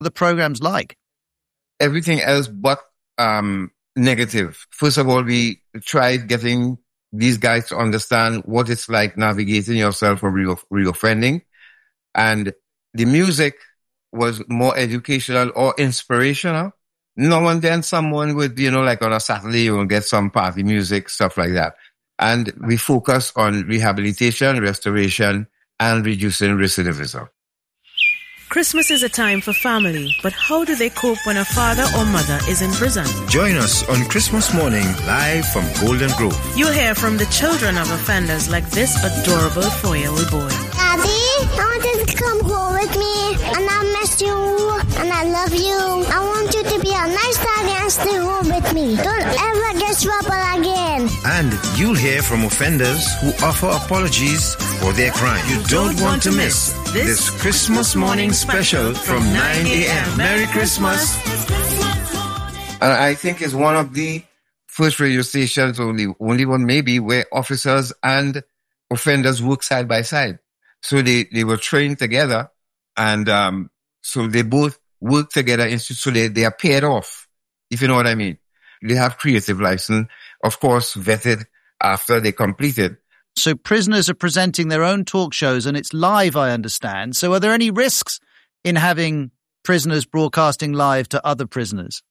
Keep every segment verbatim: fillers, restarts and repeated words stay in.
the program's like? Everything else but um negative. First of all, we tried getting these guys to understand what it's like navigating yourself from re- reoffending. And the music was more educational or inspirational. Now and then someone would, you know, like on a Saturday, you will get some party music, stuff like that. And we focus on rehabilitation, restoration, and reducing recidivism. Christmas is a time for family, but how do they cope when a father or mother is in prison? Join us on Christmas morning, live from Golden Grove. You'll hear from the children of offenders like this adorable four-year-old boy. Daddy, I want you to come home with me, and I miss you, and I love you. I want you to be a nice daddy and stay home with me. Don't ever get trouble again. And you'll hear from offenders who offer apologies for their crime. You don't, don't want to miss this, this Christmas morning special from nine a.m. Merry Christmas. And I think it's one of the first radio stations, only only one maybe, where officers and offenders work side by side. So they, they were trained together, and um so they both work together, so they, they are paired off, if you know what I mean. They have creative license, of course, vetted after they completed. So prisoners are presenting their own talk shows, and it's live, I understand. So are there any risks in having prisoners broadcasting live to other prisoners?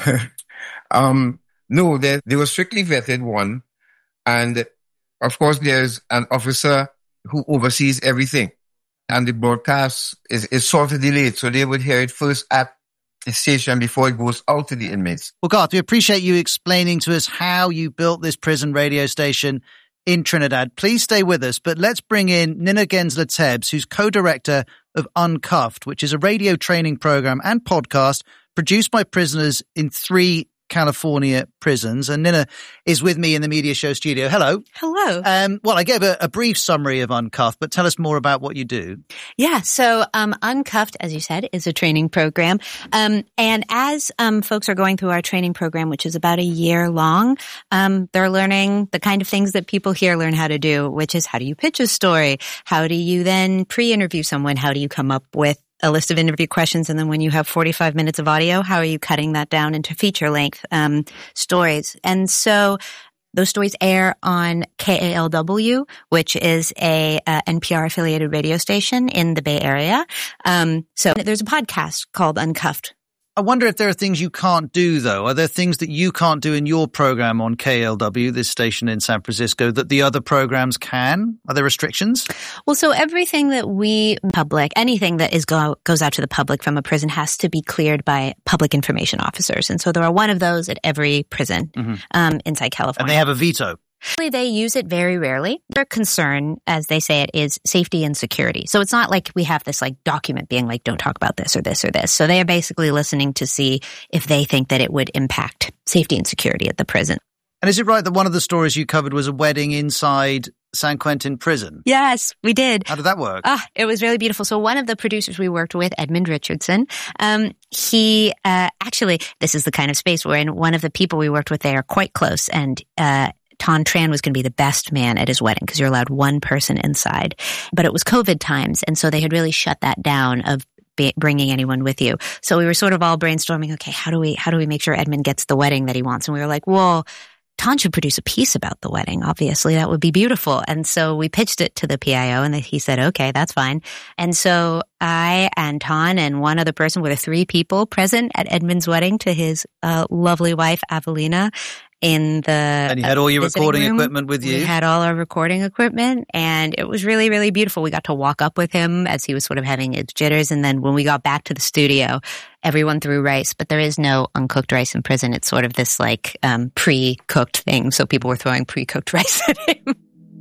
um, no, they, they were strictly vetted, one. And of course, there's an officer who oversees everything. And the broadcast is, is sort of delayed, so they would hear it first at the station before it goes out to the inmates. Well, Garth, we appreciate you explaining to us how you built this prison radio station in Trinidad. Please stay with us, but let's bring in Nina Gensler-Tebbs, who's co-director of Uncuffed, which is a radio training program and podcast produced by prisoners in three California prisons. And Nina is with me in the media show studio. Hello. Hello. Um, well, I gave a, a brief summary of Uncuffed, but tell us more about what you do. Yeah. So, um, Uncuffed, as you said, is a training program. Um, and as, um, folks are going through our training program, which is about a year long, um, they're learning the kind of things that people here learn how to do, which is how do you pitch a story? How do you then pre-interview someone? How do you come up with a list of interview questions, and then when you have forty-five minutes of audio, how are you cutting that down into feature-length um, stories? And so those stories air on K A L W, which is a uh, N P R-affiliated radio station in the Bay Area. Um, so there's a podcast called Uncuffed. I wonder if there are things you can't do, though. Are there things that you can't do in your program on K A L W, this station in San Francisco, that the other programs can? Are there restrictions? Well, so everything that we public, anything that is go, goes out to the public from a prison has to be cleared by public information officers. And so there are one of those at every prison mm-hmm. um, inside California. And they have a veto. They use it very rarely. Their concern, as they say it, is safety and security. So it's not like we have this like document being like, don't talk about this or this or this. So they are basically listening to see if they think that it would impact safety and security at the prison. And is it right that one of the stories you covered was a wedding inside San Quentin prison? Yes, we did. How did that work? Ah, it was really beautiful. So one of the producers we worked with, Edmund Richardson, um, he, uh, actually, this is the kind of space we're in. One of the people we worked with, they are quite close, and, uh, Ton Tran was going to be the best man at his wedding because you're allowed one person inside. But it was COVID times, and so they had really shut that down of be- bringing anyone with you. So we were sort of all brainstorming, okay, how do we how do we make sure Edmund gets the wedding that he wants? And we were like, well, Ton should produce a piece about the wedding. Obviously, that would be beautiful. And so we pitched it to the P I O, and he said, okay, that's fine. And so I and Ton and one other person were the three people present at Edmund's wedding to his uh, lovely wife, Avelina. In the And you had all your recording room. equipment with you? We had all our recording equipment, and it was really, really beautiful. We got to walk up with him as he was sort of having his jitters, and then when we got back to the studio, everyone threw rice, but there is no uncooked rice in prison. It's sort of this like um, pre-cooked thing, so people were throwing pre-cooked rice at him.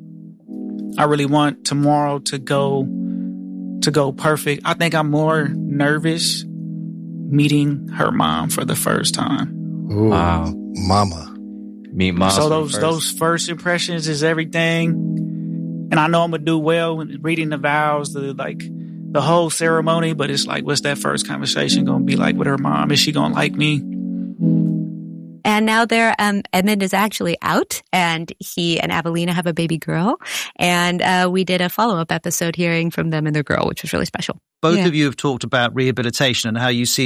I really want tomorrow to go to go perfect. I think I'm more nervous meeting her mom for the first time. Ooh, wow. Mama. Meet mom. So those first. those first impressions is everything. And I know I'm going to do well when reading the vows, the like the whole ceremony, but it's like, what's that first conversation going to be like with her mom? Is she going to like me? And now they're, um, Edmund is actually out, and he and Avelina have a baby girl. And uh, we did a follow-up episode hearing from them and their girl, which was really special. Both yeah. of you have talked about rehabilitation and how you see